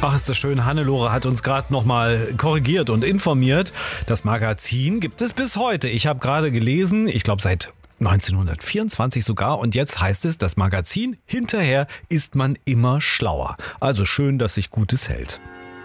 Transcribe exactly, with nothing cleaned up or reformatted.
Ach, ist das schön. Hannelore hat uns gerade nochmal korrigiert und informiert. Das Magazin gibt es bis heute. Ich habe gerade gelesen, ich glaube seit neunzehnhundertvierundzwanzig sogar. Und jetzt heißt es, das Magazin, hinterher ist man immer schlauer. Also schön, dass sich Gutes hält.